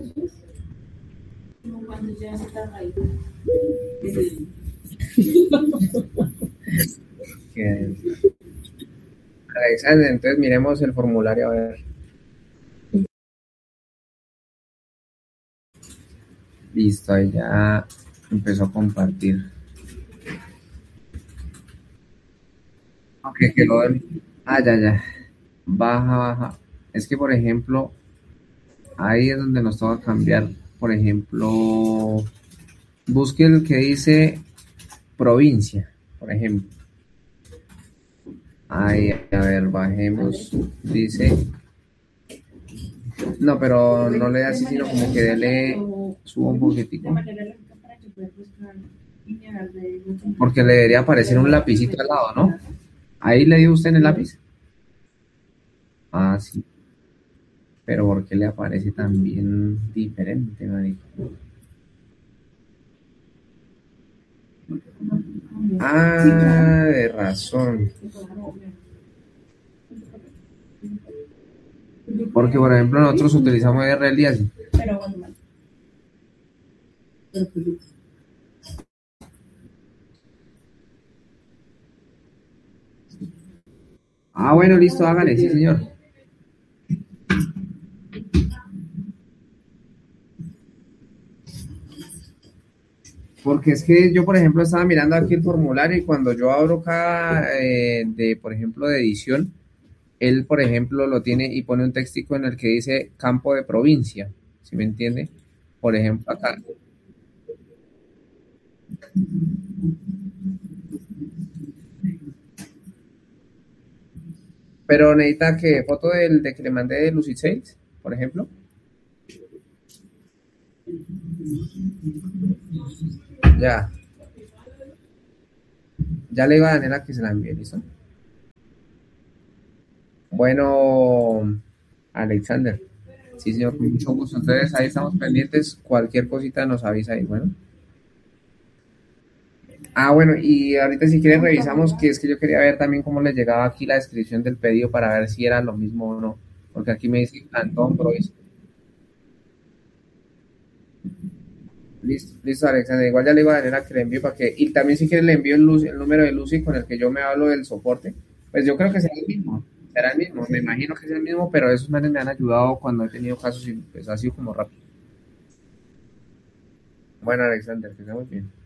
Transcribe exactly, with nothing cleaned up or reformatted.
Bien. Alexander, entonces miremos el formulario a ver. Listo, ahí ya empezó a compartir. Ok, quedó. Ah, ya, ya. Baja, baja. Es que, por ejemplo, ahí es donde nos toca cambiar. Por ejemplo, busque el que dice provincia, por ejemplo. Ahí, a ver, bajemos. Dice. No, pero no le da así, sino como que dele. Suba un poquitico. Porque le debería aparecer un lapicito al lado, ¿no? Ahí le dio usted en el lápiz. Ah, sí. Pero ¿por qué le aparece también diferente, marico? Ah, de razón. Porque, por ejemplo, nosotros utilizamos R L así. Ah, bueno, listo, hágale, sí, señor. Porque es que yo, por ejemplo, estaba mirando aquí el formulario y cuando yo abro cada, eh, de, por ejemplo, de edición, él, por ejemplo, lo tiene y pone un textico en el que dice campo de provincia, ¿sí me entiende? Por ejemplo, acá. Pero necesita que foto del de que le mandé de Lucy Sales, por ejemplo. Ya, ya le iba a Daniela que se la envíe, ¿listo? Bueno, Alexander. Sí, señor, con mucho gusto. Entonces ahí estamos pendientes. Cualquier cosita nos avisa ahí, bueno. Ah, bueno, y ahorita si quieres revisamos, que es que yo quería ver también cómo le llegaba aquí la descripción del pedido para ver si era lo mismo o no. Porque aquí me dice Cantón Brois. Listo, listo, Alexander. Igual ya le iba a dar a que le envíe para que. Y también si quieres le envío el, Lucy- el número de Lucy con el que yo me hablo del soporte. Pues yo creo que será el mismo. Será el mismo. Me imagino que es el mismo, pero esos manes me han ayudado cuando he tenido casos y pues ha sido como rápido. Bueno, Alexander, que estamos bien.